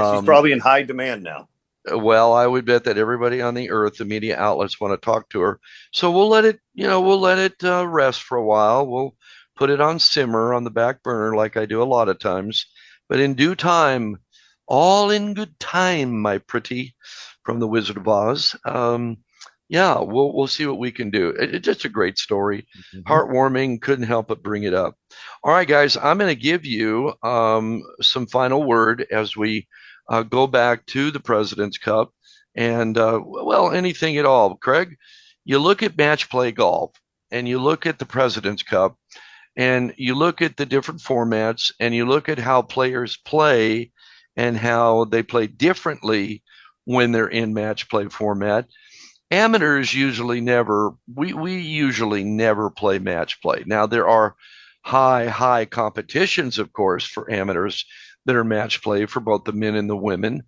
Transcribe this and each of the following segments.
she's Um, probably in high demand now. well, I would bet that everybody on the earth, the media outlets want to talk to her. So we'll let it, we'll let it rest for a while. We'll put it on simmer on the back burner like I do a lot of times. But in due time, all in good time, my pretty, from the Wizard of Oz. Yeah, we'll see what we can do. It's just a great story, Mhm. heartwarming. Couldn't help but bring it up. All right, guys, I'm going to give you some final word as we go back to the President's Cup and, well, anything at all. Craig, you look at match play golf and you look at the President's Cup and you look at the different formats and you look at how players play and how they play differently when they're in match play format. Amateurs usually never, we usually never play match play. Now, there are high competitions, of course, for amateurs that are match play for both the men and the women.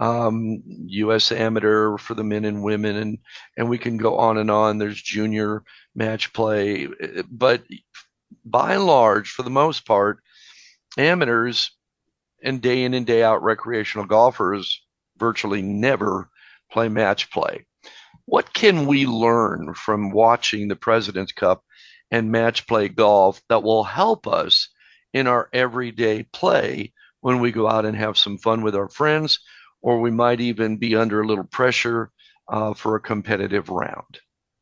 U.S. Amateur for the men and women, and we can go on and on. There's junior match play, but by and large, for the most part, amateurs and day in and day out recreational golfers virtually never play match play. What can we learn from watching the President's Cup and match play golf that will help us in our everyday play when we go out and have some fun with our friends, or we might even be under a little pressure for a competitive round?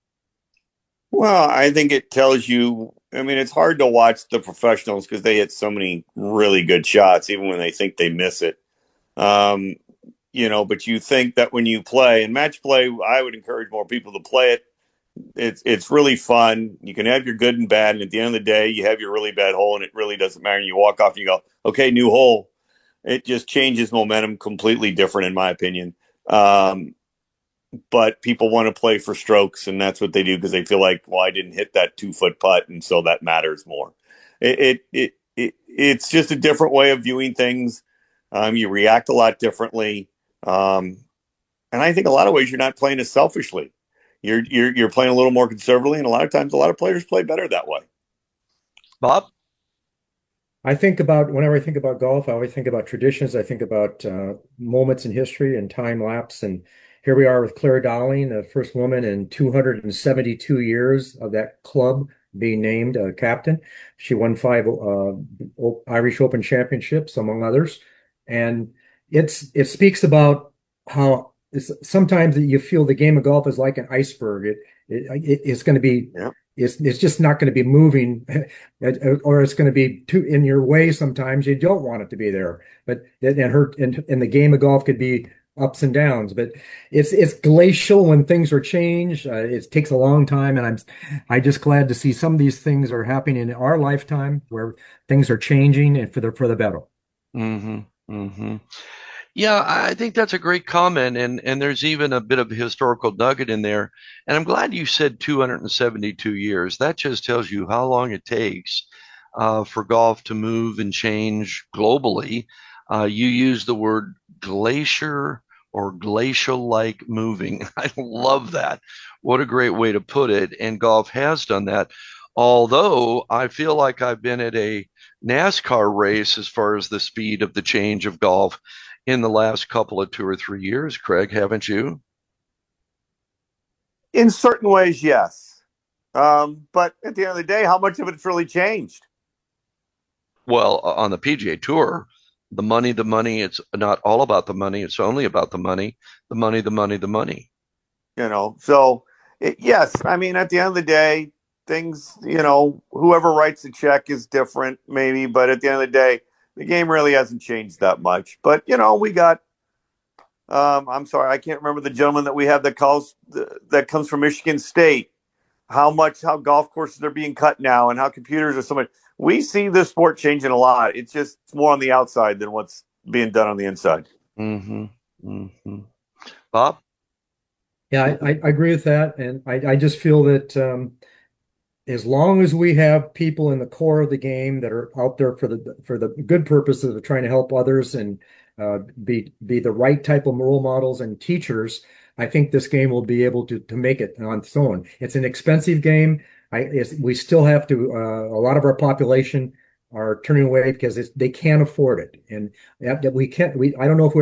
Well, I think it tells you. I mean, it's hard to watch the professionals because they hit so many really good shots, even when they think they miss it. Um, but you think that when you play and match play, I would encourage more people to play it. It's really fun. You can have your good and bad, and at the end of the day, you have your really bad hole, and it really doesn't matter. And you walk off and you go, "Okay, new hole." It just changes momentum completely different, in my opinion. Um, but people want to play for strokes, and that's what they do because they feel like, well, I didn't hit that 2 foot putt, and so that matters more. It's just a different way of viewing things. You react a lot differently, um, and I think a lot of ways you're not playing as selfishly. You're playing a little more conservatively, and a lot of times, a lot of players play better that way. Bob? I think about whenever I think about golf, I always think about traditions. I think about moments in history and time lapse. And here we are with Claire Dowling, the first woman in 272 years of that club being named captain. She won five Irish Open championships, among others. And it speaks about how sometimes you feel the game of golf is like an iceberg. It's going to be Yeah. it's just not going to be moving or it's going to be too in your way. Sometimes you don't want it to be there, but and the game of golf could be ups and downs, but it's glacial when things are changed. It takes a long time, and I just glad to see some of these things are happening in our lifetime where things are changing and for the better. Mm-hmm. Mm-hmm. Yeah, I think that's a great comment, and there's even a bit of a historical nugget in there. And I'm glad you said 272 years. That just tells you how long it takes for golf to move and change globally. You use the word glacier or glacial-like moving. I love that. What a great way to put it. And golf has done that. Although I feel like I've been at a NASCAR race as far as the speed of the change of golf in the last couple of 2 or 3 years, Craig, haven't you? In certain ways, yes. But at the end of the day, how much of it's really changed? Well, on the PGA Tour, the money, it's not all about the money, it's only about the money, the money, the money, the money. Yes, I mean, at the end of the day, things, whoever writes the check is different, maybe, but at the end of the day, the game really hasn't changed that much. But, we got, I'm sorry, I can't remember the gentleman that we have that comes from Michigan State, how golf courses are being cut now and how computers are so much. We see this sport changing a lot. It's more on the outside than what's being done on the inside. Mm-hmm. Mm-hmm. Bob? Yeah, I agree with that, and I just feel that as long as we have people in the core of the game that are out there for the good purposes of trying to help others and be the right type of role models and teachers, I think this game will be able to make it on its own. It's an expensive game. We still have to. A lot of our population are turning away because they can't afford it, and that we can't. I don't know if we